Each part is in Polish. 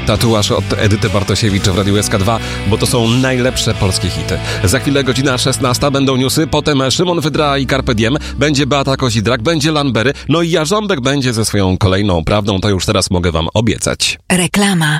Tatuaż od Edyty Bartosiewicz w Radiu SK2, bo to są najlepsze polskie hity. Za chwilę godzina 16, będą newsy, potem Szymon Wydra i Carpe Diem, będzie Beata Kozidrak, będzie Lanbery, no i Jarząbek będzie ze swoją kolejną prawdą, to już teraz mogę wam obiecać. Reklama.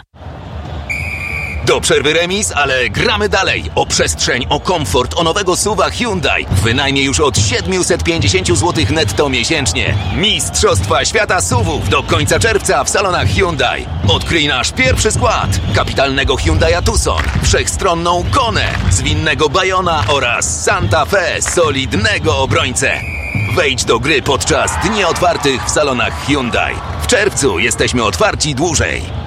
Do przerwy remis, ale gramy dalej. O przestrzeń, o komfort, o nowego SUV-a Hyundai. Wynajmie już od 750 zł netto miesięcznie. Mistrzostwa świata SUV-ów do końca czerwca w salonach Hyundai. Odkryj nasz pierwszy skład. Kapitalnego Hyundai'a Tucson, wszechstronną Konę, zwinnego Bayona oraz Santa Fe, solidnego obrońcę. Wejdź do gry podczas dni otwartych w salonach Hyundai. W czerwcu jesteśmy otwarci dłużej.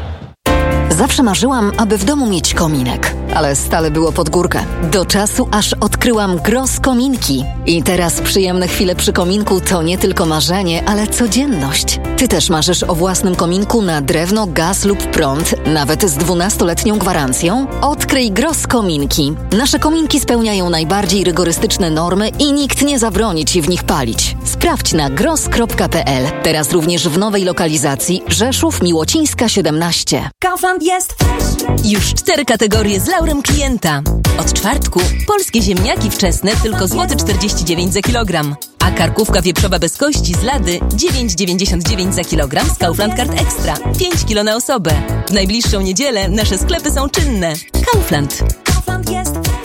Zawsze marzyłam, aby w domu mieć kominek, ale stale było pod górkę. Do czasu, aż odkryłam Gross Kominki. I teraz przyjemne chwile przy kominku to nie tylko marzenie, ale codzienność. Ty też marzysz o własnym kominku na drewno, gaz lub prąd, nawet z 12-letnią gwarancją? Odkryj Gross Kominki. Nasze kominki spełniają najbardziej rygorystyczne normy i nikt nie zabroni ci w nich palić. Sprawdź na gross.pl. Teraz również w nowej lokalizacji Rzeszów, Miłocińska 17. Kaufland jest fresh. Już 4 kategorie z laurem klienta. Od czwartku polskie ziemniaki wczesne tylko złoty 49 za kilogram. A karkówka wieprzowa bez kości z Lady 9,99 za kilogram z Kaufland Card Extra. 5 kilo na osobę. W najbliższą niedzielę nasze sklepy są czynne. Kaufland. Kaufland jest fresh.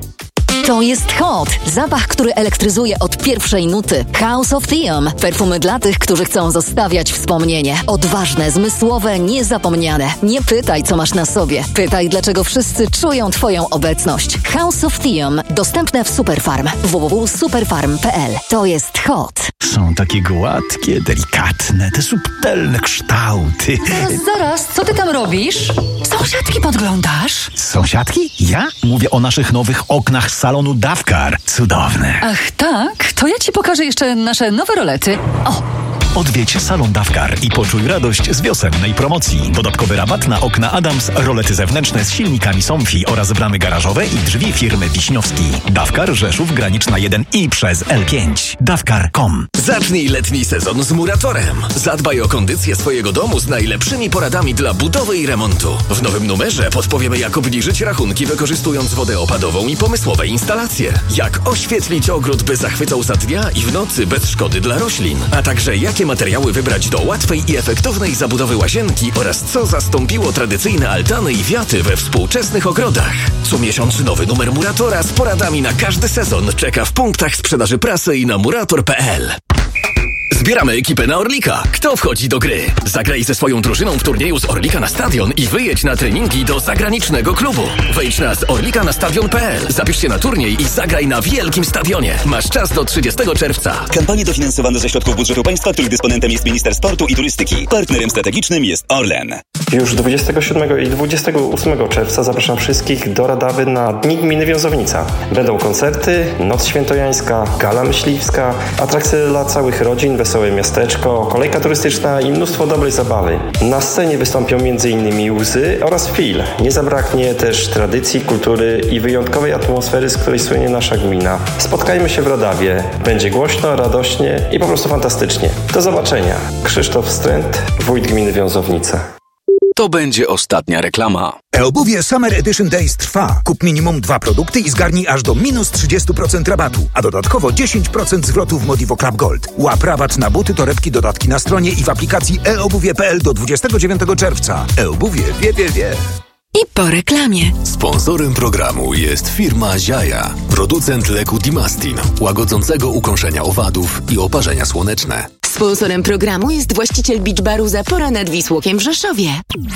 To jest Hot. Zapach, który elektryzuje od pierwszej nuty. House of Theum. Perfumy dla tych, którzy chcą zostawiać wspomnienie. Odważne, zmysłowe, niezapomniane. Nie pytaj, co masz na sobie. Pytaj, dlaczego wszyscy czują twoją obecność. House of Theum. Dostępne w Superfarm. www.superfarm.pl. To jest Hot. Są takie gładkie, delikatne, te subtelne kształty. Zaraz, co ty tam robisz? Sąsiadki podglądasz? Sąsiadki? Ja? Mówię o naszych nowych oknach salonu Davcar. Cudowne. Ach tak? To ja ci pokażę jeszcze nasze nowe rolety. O! Odwiedź salon Davcar i poczuj radość z wiosennej promocji. Dodatkowy rabat na okna Adams, rolety zewnętrzne z silnikami Somfy oraz bramy garażowe i drzwi firmy Wiśniowski. Davcar, Rzeszów, Graniczna 1 i przez L5. Davcar.com. Zacznij letni sezon z Muratorem. Zadbaj o kondycję swojego domu z najlepszymi poradami dla budowy i remontu. W nowym numerze podpowiemy, jak obniżyć rachunki wykorzystując wodę opadową i pomysłowe instalacje. Jak oświetlić ogród, by zachwycał za dnia i w nocy bez szkody dla roślin. A także jakie materiały wybrać do łatwej i efektownej zabudowy łazienki oraz co zastąpiło tradycyjne altany i wiaty we współczesnych ogrodach. Co miesiąc nowy numer Muratora z poradami na każdy sezon czeka w punktach sprzedaży prasy i na murator.pl. Zbieramy ekipę na Orlika. Kto wchodzi do gry? Zagraj ze swoją drużyną w turnieju z Orlika na Stadion i wyjedź na treningi do zagranicznego klubu. Wejdź na zorlikanastadion.pl, zapisz się na turniej i zagraj na wielkim stadionie. Masz czas do 30 czerwca. Kampanie dofinansowane ze środków budżetu państwa, których dysponentem jest Minister Sportu i Turystyki. Partnerem strategicznym jest Orlen. Już 27 i 28 czerwca zapraszam wszystkich do Radawy na Dni Gminy Wiązownica. Będą koncerty, Noc Świętojańska, Gala Myśliwska, atrakcje dla całych rodzin, wesołe miasteczko, kolejka turystyczna i mnóstwo dobrej zabawy. Na scenie wystąpią m.in. Łzy oraz Fil. Nie zabraknie też tradycji, kultury i wyjątkowej atmosfery, z której słynie nasza gmina. Spotkajmy się w Radawie. Będzie głośno, radośnie i po prostu fantastycznie. Do zobaczenia. Krzysztof Stręt, wójt gminy Wiązownica. To będzie ostatnia reklama. E-obuwie Summer Edition Days trwa. Kup minimum 2 produkty i zgarnij aż do minus 30% rabatu, a dodatkowo 10% zwrotu w Modivo Club Gold. Łap rabat na buty, torebki, dodatki na stronie i w aplikacji eobuwie.pl do 29 czerwca. E-obuwie wie. I po reklamie. Sponsorem programu jest firma Ziaja, producent leku Dimastin, łagodzącego ukąszenia owadów i oparzenia słoneczne. Sponsorem programu jest właściciel beach baru Zapora nad Wisłokiem w Rzeszowie.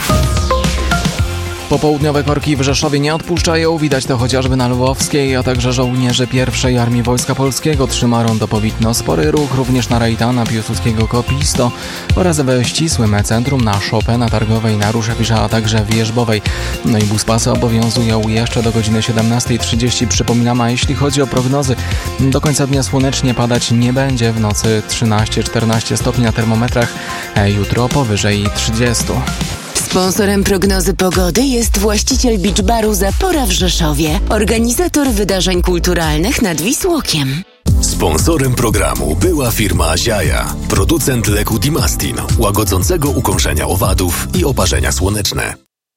Popołudniowe korki w Rzeszowie nie odpuszczają, widać to chociażby na Lwowskiej, a także żołnierze I Armii Wojska Polskiego trzyma rondo Powitno. Spory ruch również na Rejtana, Piłsudskiego, Kopisto oraz we ścisłym centrum na Chopina Targowej, na Ruszewicza, a także Wierzbowej. No i buspasy obowiązują jeszcze do godziny 17:30. Przypominam, a jeśli chodzi o prognozy, do końca dnia słonecznie padać nie będzie. W nocy 13-14 stopni na termometrach, jutro powyżej 30. Sponsorem prognozy pogody jest właściciel beach baru Zapora w Rzeszowie, organizator wydarzeń kulturalnych nad Wisłokiem. Sponsorem programu była firma Ziaja, producent leku Dimastin, łagodzącego ukąszenia owadów i oparzenia słoneczne.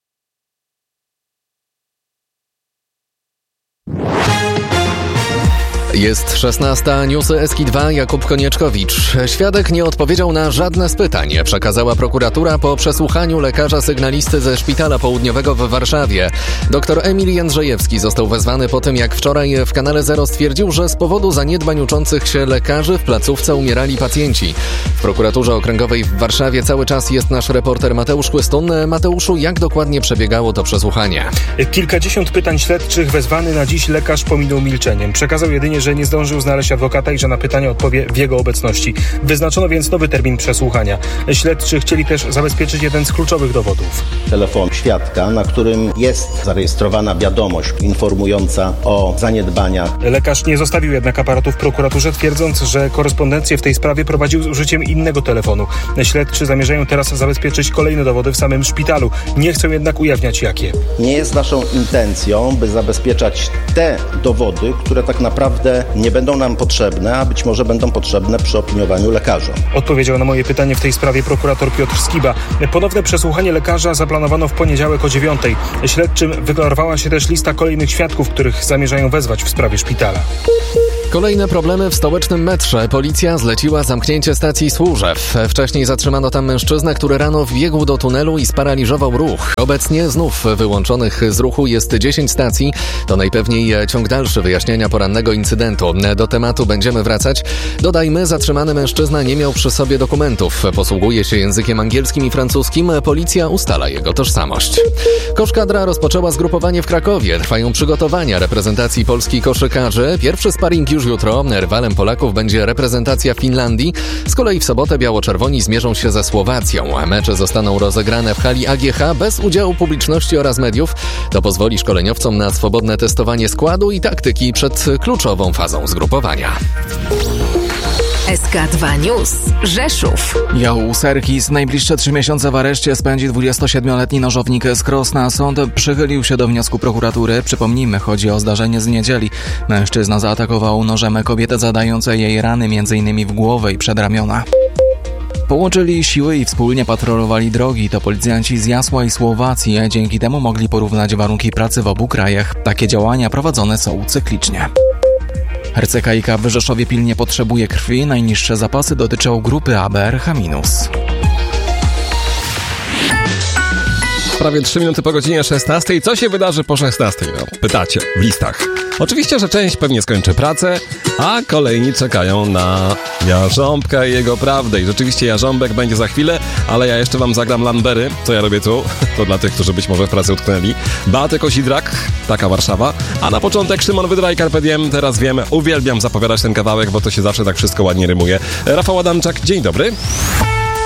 Jest 16. Newsy Eski2, Jakub Konieczkowicz. Świadek nie odpowiedział na żadne z pytań. Przekazała prokuratura po przesłuchaniu lekarza sygnalisty ze Szpitala Południowego w Warszawie. Dr Emil Jędrzejewski został wezwany po tym, jak wczoraj w Kanale Zero stwierdził, że z powodu zaniedbań uczących się lekarzy w placówce umierali pacjenci. W prokuraturze okręgowej w Warszawie cały czas jest nasz reporter Mateusz Chłystun. Mateuszu, jak dokładnie przebiegało to przesłuchanie? Kilkadziesiąt pytań śledczych wezwany na dziś lekarz pominął milczeniem. Przekazał jedynie, że nie zdążył znaleźć adwokata i że na pytania odpowie w jego obecności. Wyznaczono więc nowy termin przesłuchania. Śledczy chcieli też zabezpieczyć jeden z kluczowych dowodów. Telefon świadka, na którym jest zarejestrowana wiadomość informująca o zaniedbaniach. Lekarz nie zostawił jednak aparatu w prokuraturze, twierdząc, że korespondencję w tej sprawie prowadził z użyciem innego telefonu. Śledczy zamierzają teraz zabezpieczyć kolejne dowody w samym szpitalu. Nie chcą jednak ujawniać jakie. Nie jest naszą intencją, by zabezpieczać te dowody, które tak naprawdę nie będą nam potrzebne, a być może będą potrzebne przy opiniowaniu lekarzom. Odpowiedział na moje pytanie w tej sprawie prokurator Piotr Skiba. Ponowne przesłuchanie lekarza zaplanowano w poniedziałek o 9:00. Śledczym wyklarowała się też lista kolejnych świadków, których zamierzają wezwać w sprawie szpitala. Kolejne problemy w stołecznym metrze. Policja zleciła zamknięcie stacji Służew. Wcześniej zatrzymano tam mężczyznę, który rano wbiegł do tunelu i sparaliżował ruch. Obecnie znów wyłączonych z ruchu jest 10 stacji. To najpewniej ciąg dalszy wyjaśnienia porannego incydentu. Do tematu będziemy wracać. Dodajmy, zatrzymany mężczyzna nie miał przy sobie dokumentów. Posługuje się językiem angielskim i francuskim. Policja ustala jego tożsamość. Koszkadra rozpoczęła zgrupowanie w Krakowie. Trwają przygotowania reprezentacji Polski koszykarzy. Pierwszy sparring już jutro. Rywalem Polaków będzie reprezentacja Finlandii. Z kolei w sobotę biało-czerwoni zmierzą się ze Słowacją. Mecze zostaną rozegrane w hali AGH bez udziału publiczności oraz mediów. To pozwoli szkoleniowcom na swobodne testowanie składu i taktyki przed kluczową fazą zgrupowania. SK2 News. Rzeszów. Joł Serkis najbliższe 3 miesiące w areszcie spędzi 27-letni nożownik z Krosna. Sąd przychylił się do wniosku prokuratury. Przypomnijmy, chodzi o zdarzenie z niedzieli. Mężczyzna zaatakował nożem kobietę, zadając jej rany m.in. w głowę i przedramiona. Połączyli siły i wspólnie patrolowali drogi. To policjanci z Jasła i Słowacji. Dzięki temu mogli porównać warunki pracy w obu krajach. Takie działania prowadzone są cyklicznie. RCKiK w Rzeszowie pilnie potrzebuje krwi. Najniższe zapasy dotyczą grupy ABRH-. Prawie 3 minuty po godzinie 16. Co się wydarzy po 16? No, pytacie w listach. Oczywiście, że część pewnie skończy pracę, a kolejni czekają na Jarząbka i jego prawdę. I rzeczywiście Jarząbek będzie za chwilę, ale ja jeszcze wam zagram Lambery. Co ja robię tu? To dla tych, którzy być może w pracy utknęli. Beaty Kozidrak, taka Warszawa. A na początek Szymon Wydra i Carpe Diem. Teraz wiem, uwielbiam zapowiadać ten kawałek, bo to się zawsze tak wszystko ładnie rymuje. Rafał Adamczak, dzień dobry.